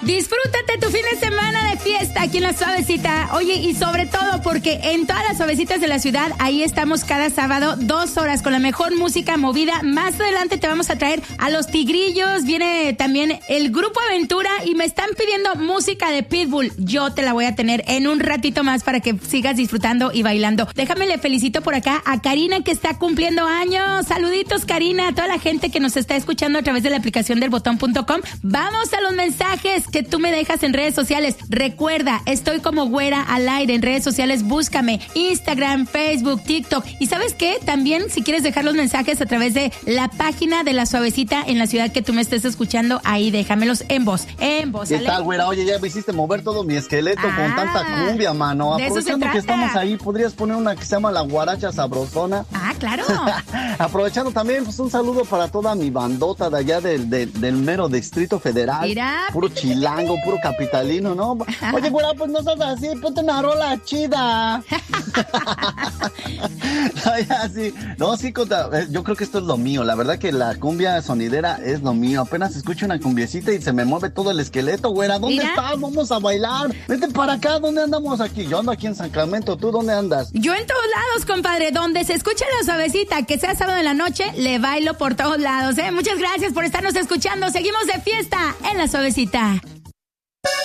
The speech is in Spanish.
Disfrútate tu fin de semana de fiesta aquí en La Suavecita. Oye, y sobre todo porque en todas las suavecitas de la ciudad, ahí estamos cada sábado, 2 horas con la mejor música movida. Más adelante te vamos a traer a Los Tigrillos. Viene también el Grupo Aventura y me están pidiendo música de Pitbull. Yo te la voy a tener en un ratito más para que sigas disfrutando y bailando. Déjame le felicito por acá a Karina, que está cumpliendo años. Saluditos, Karina, a toda la gente que nos está escuchando a través de la aplicación del botón.com. Vamos a los mensajes que tú me dejas en redes sociales. Recuerda, estoy como Güera al Aire en redes sociales. Búscame Instagram, Facebook, TikTok. ¿Y sabes qué? También si quieres dejar los mensajes a través de la página de La Suavecita en la ciudad que tú me estés escuchando, ahí déjamelos en voz. ¿Qué tal, Güera? Oye, ya me hiciste mover todo mi esqueleto con tanta cumbia, mano. Aprovechando que estamos ahí, ¿podrías poner una que se llama La Guaracha Sabrosona? Ah, claro. Aprovechando también, pues un saludo para toda mi bandota de allá del mero Distrito Federal. Mira. Puro chilango, puro capitalino, ¿no? Oye, Güera, pues no seas así, ponte una rola chida. Ay, así. No, sí, yo creo que esto es lo mío. La verdad que la cumbia sonidera es lo mío. Apenas escucho una cumbiecita y se me mueve todo el esqueleto, Güera. ¿Dónde estás? Vamos a bailar. Vete para acá. ¿Dónde andamos aquí? Yo ando aquí en San Clemente. ¿Tú dónde andas? Yo en todos lados, compadre. Donde se escucha La Suavecita, que sea sábado en la noche, le bailo por todos lados, ¿eh? Muchas gracias por estarnos escuchando. Seguimos de fiesta en La Suavecita.